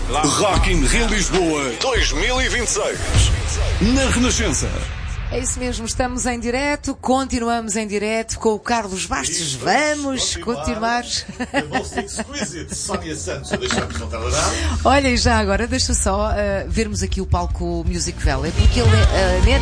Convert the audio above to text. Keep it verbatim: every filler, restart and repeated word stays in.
Rock in Rio Lisboa dois mil e vinte e seis. Na Renascença. É isso mesmo, estamos em direto, continuamos em direto com o Carlos Bastos. Vamos continuar. Olha, e já agora, deixa só uh, vermos aqui o palco Music Valley, porque ele, uh,